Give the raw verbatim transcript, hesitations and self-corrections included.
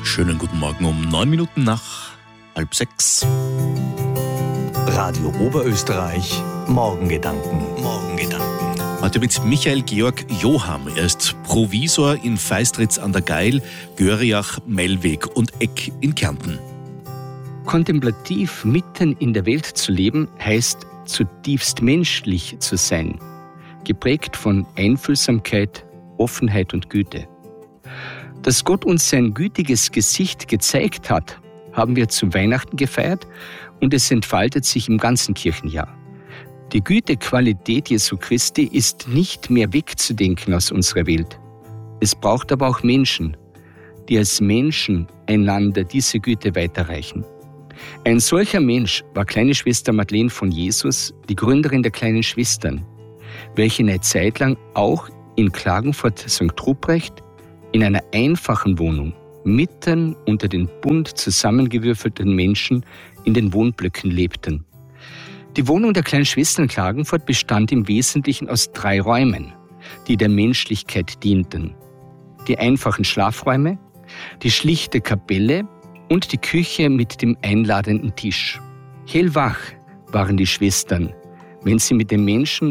Schönen guten Morgen um neun Minuten nach halb sechs. Radio Oberösterreich, Morgengedanken. Morgengedanken. Heute mit Michael Georg Joham. Er ist Provisor in Feistritz an der Gail, Göriach, Mellweg und Eck in Kärnten. Kontemplativ mitten in der Welt zu leben, heißt zutiefst menschlich zu sein, geprägt von Einfühlsamkeit, Offenheit und Güte. Dass Gott uns sein gütiges Gesicht gezeigt hat, haben wir zu Weihnachten gefeiert und es entfaltet sich im ganzen Kirchenjahr. Die Gütequalität Jesu Christi ist nicht mehr wegzudenken aus unserer Welt. Es braucht aber auch Menschen, die als Menschen einander diese Güte weiterreichen. Ein solcher Mensch war kleine Schwester Madeleine von Jesus, die Gründerin der Kleinen Schwestern, welche eine Zeit lang auch in Klagenfurt Sankt Ruprecht in einer einfachen Wohnung mitten unter den bunt zusammengewürfelten Menschen in den Wohnblöcken lebten. Die Wohnung der Kleinen Schwestern Klagenfurt bestand im Wesentlichen aus drei Räumen, die der Menschlichkeit dienten. Die einfachen Schlafräume, die schlichte Kapelle und die Küche mit dem einladenden Tisch. Hellwach waren die Schwestern, wenn sie mit den Menschen